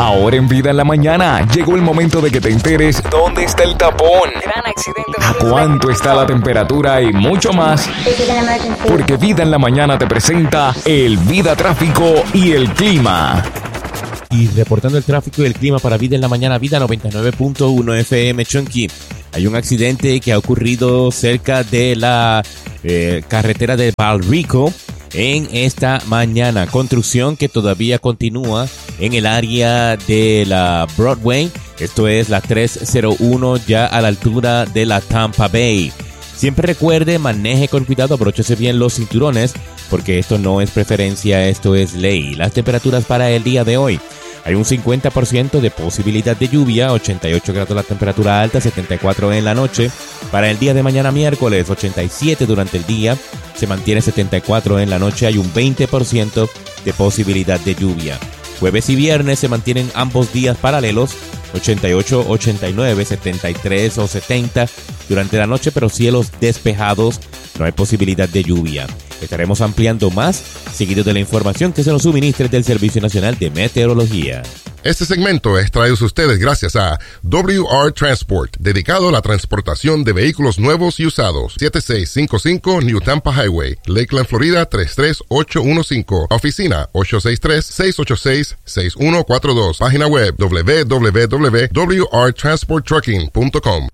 Ahora en Vida en la Mañana llegó el momento de que te enteres dónde está el tapón, gran accidente, a cuánto está la temperatura y mucho más. Porque Vida en la Mañana te presenta el Vida Tráfico y el Clima. Y reportando el tráfico y el clima para Vida en la Mañana, Vida 99.1 FM Chunky. Hay un accidente que ha ocurrido cerca de la carretera de Valrico en esta mañana. Construcción que todavía continúa en el área de la Broadway. Esto es la 301 ya a la altura de la Tampa Bay. Siempre recuerde, maneje con cuidado, abróchese bien los cinturones, porque esto no es preferencia, esto es ley. Las temperaturas para el día de hoy. Hay un 50% de posibilidad de lluvia, 88 grados la temperatura alta, 74 en la noche. Para el día de mañana miércoles, 87 durante el día, se mantiene 74 en la noche, hay un 20% de posibilidad de lluvia. Jueves y viernes se mantienen ambos días paralelos, 88, 89, 73 o 70 durante la noche, pero cielos despejados, no hay posibilidad de lluvia. Estaremos ampliando más, seguido de la información que se nos suministre del Servicio Nacional de Meteorología. Este segmento es traído a ustedes gracias a WR Transport, dedicado a la transportación de vehículos nuevos y usados. 7655 New Tampa Highway, Lakeland, Florida 33815. Oficina 863-686-6142. Página web www.wrtransporttrucking.com.